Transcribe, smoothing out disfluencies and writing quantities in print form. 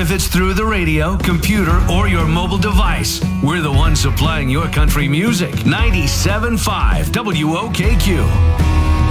if it's through the radio, computer, or your mobile device. We're the ones supplying your country music. 97.5 WOKQ.